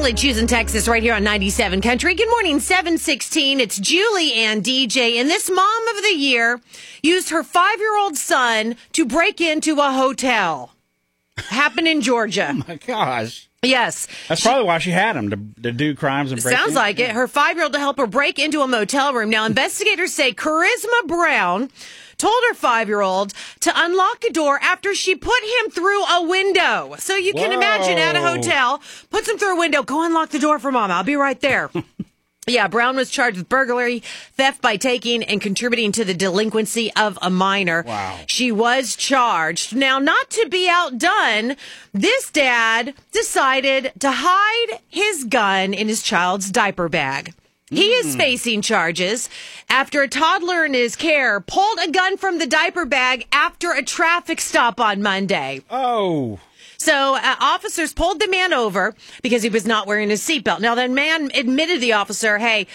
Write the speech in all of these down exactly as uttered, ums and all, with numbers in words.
Langley, choosing Texas, right here on ninety-seven Country. Good morning, seven sixteen. It's Julie and D J, and this mom of the year used her five-year-old son to break into a hotel. Happened in Georgia. Oh, my gosh. Yes. That's she, probably why she had him, to, to do crimes and break Sounds in. like it. Her five-year-old to help her break into a motel room. Now, investigators say Charisma Brown told her five-year-old to unlock a door after she put him through a window. So you can Whoa. imagine at a hotel, puts him through a window, go unlock the door for Mom. I'll be right there. Yeah, Brown was charged with burglary, theft by taking, and contributing to the delinquency of a minor. Wow. She was charged. Now, not to be outdone, this dad decided to hide his gun in his child's diaper bag. He is facing charges after a toddler in his care pulled a gun from the diaper bag after a traffic stop on Monday. Oh. So uh, officers pulled the man over because he was not wearing his seatbelt. Now, the man admitted to the officer, hey,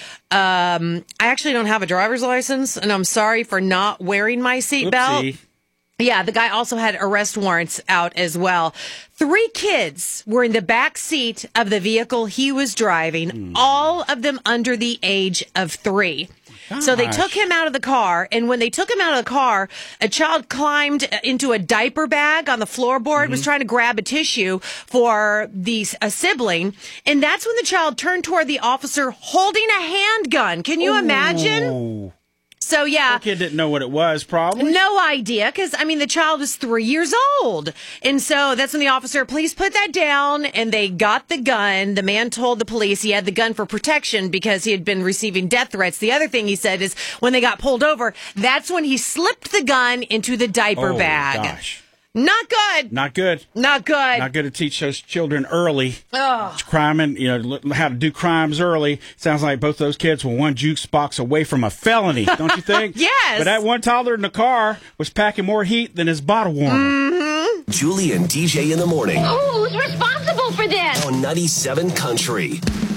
um, I actually don't have a driver's license, and I'm sorry for not wearing my seatbelt. Yeah, the guy also had arrest warrants out as well. Three kids were in the back seat of the vehicle he was driving, mm. all of them under the age of three. Gosh. So they took him out of the car, and when they took him out of the car, a child climbed into a diaper bag on the floorboard, mm-hmm. was trying to grab a tissue for the, a sibling, and that's when the child turned toward the officer holding a handgun. Can you Ooh. imagine? So, yeah. The kid didn't know what it was, probably. No idea, because, I mean, the child was three years old. And so that's when the officer, please put that down, and they got the gun. The man told the police he had the gun for protection because he had been receiving death threats. The other thing he said is when they got pulled over, that's when he slipped the gun into the diaper oh, bag. Gosh. Not good. Not good. Not good. Not good to teach those children early. Oh. It's crime and, you know, how to do crimes early. Sounds like both those kids were one juice box away from a felony, don't you think? Yes. But that one toddler in the car was packing more heat than his bottle warmer. Mm-hmm. Julie and D J in the morning. Who's responsible for this? On ninety-seven Country.